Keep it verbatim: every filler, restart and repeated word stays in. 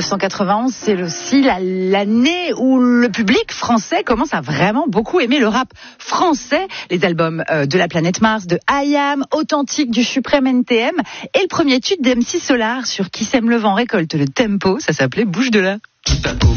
cent quatre-vingt-onze, c'est aussi la, l'année où le public français commence à vraiment beaucoup aimer le rap français. Les albums euh, de la planète Mars, de I Am, Authentique du Suprême N T M et le premier tube d'M C Solar sur Qui sème le vent récolte le tempo, ça s'appelait Bouge de là.